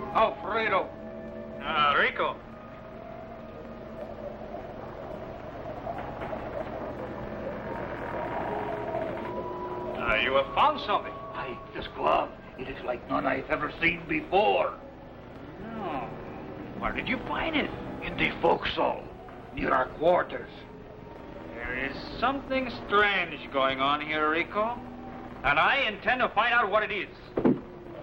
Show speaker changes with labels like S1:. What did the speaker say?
S1: Alfredo.
S2: Rico. You have found something.
S1: Aye, this glove. It is like none I've ever seen before.
S2: No. Where did you find it?
S1: In the forecastle, near our quarters.
S2: There is something strange going on here, Rico. And I intend to find out what it is.